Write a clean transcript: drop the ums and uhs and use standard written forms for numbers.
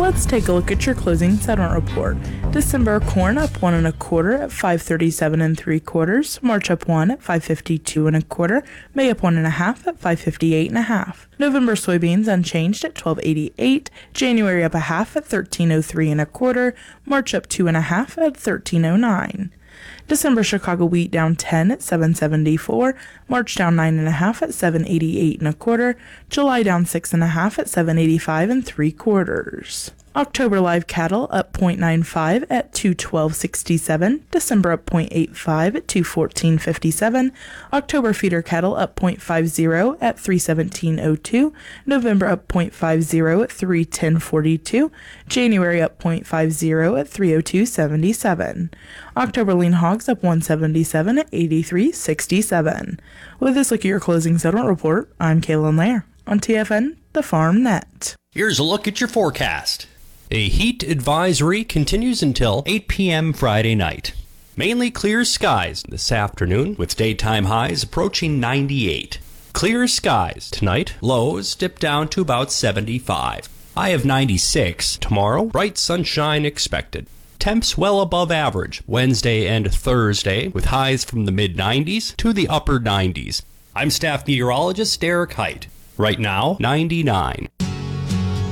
Let's take a look at your closing settlement report. December corn up 1 1/4 at 537 3/4. March up 1 at 552 1/4. May up 1 1/2 at 558 1/2. November soybeans unchanged at 12.88. January up 1/2 at 13.03 1/4. March up 2 1/2 at 13.09. December Chicago wheat down 10 at 7.74. March down 9 1/2 at 7.88 1/4. July down 6 1/2 at 7.85 3/4. October live cattle up 0.95 at 212.67. December up 0.85 at 214.57. October feeder cattle up 0.50 at 317.02. November up 0.50 at 310.42. January up 0.50 at 302.77. October lean hogs up 177 at 83.67. With this look at your closing settlement report, I'm Kaylin Lair on TFN, the Farm Net. Here's a look at your forecast. A heat advisory continues until 8 p.m. Friday night. Mainly clear skies this afternoon with daytime highs approaching 98. Clear skies tonight, lows dip down to about 75. High of 96 tomorrow, bright sunshine expected. Temps well above average Wednesday and Thursday with highs from the mid-90s to the upper 90s. I'm staff meteorologist Derek Height. Right now, 99.